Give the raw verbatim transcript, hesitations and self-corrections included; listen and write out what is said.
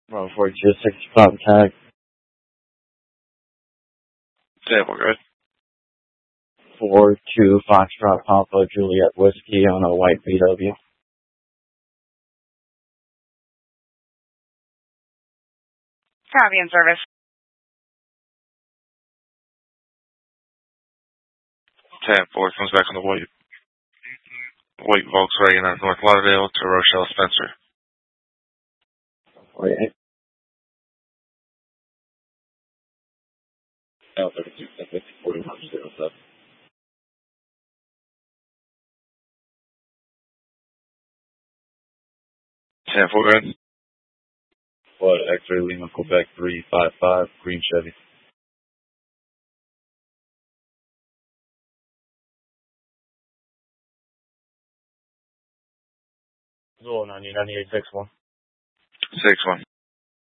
one forty-two sixty-five tag. Table good. four two Foxtrot Papa Juliet Whiskey on a white B W. Copy in service. ten four comes back on the white white Volkswagen at North Lauderdale to Rochelle Spencer. forty-eight. L thirty-two fifty forty-one zero seven. ten four good. What X-ray Lima Quebec three five five green Chevy. Zero ninety ninety eight six one. six one.